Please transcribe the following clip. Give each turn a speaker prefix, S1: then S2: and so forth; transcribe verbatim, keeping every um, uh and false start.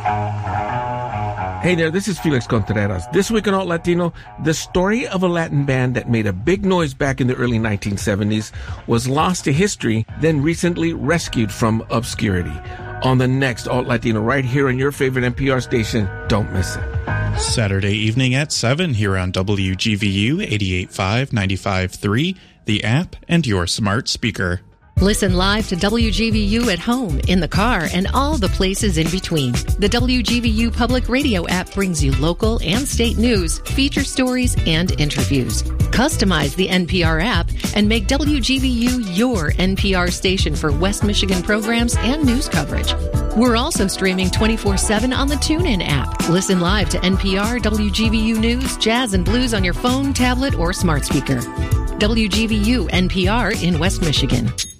S1: Hey there, this is Felix Contreras. This week on Alt Latino, the story of a Latin band that made a big noise back in the early nineteen seventies was lost to history, then recently rescued from obscurity. On the next Alt Latino, right here on your favorite N P R station. Don't miss it.
S2: Saturday evening at seven here on W G V U eighty-eight point five, ninety-five point three, the app, and your smart speaker.
S3: Listen live to W G V U at home, in the car, and all the places in between. The W G V U Public Radio app brings you local and state news, feature stories, and interviews. Customize the N P R app and make W G V U your N P R station for West Michigan programs and news coverage. We're also streaming twenty-four seven on the TuneIn app. Listen live to N P R, W G V U News, Jazz, and Blues on your phone, tablet, or smart speaker. W G V U N P R in West Michigan.